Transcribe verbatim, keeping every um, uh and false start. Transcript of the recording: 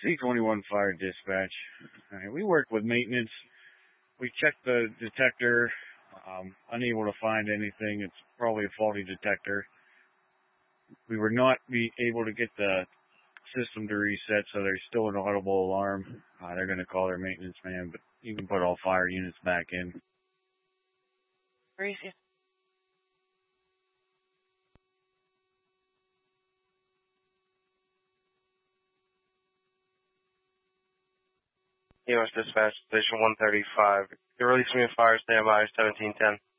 C twenty-one Fire Dispatch. All right, we work with maintenance. We checked the detector. Um, unable to find anything. It's probably a faulty detector. We were not be able to get the system to reset, so there's still an audible alarm. Uh, they're going to call their maintenance man, but you can put all fire units back in. Crazy. U S Dispatch, Station one thirty-five. You release me a fire, standby, seventeen ten.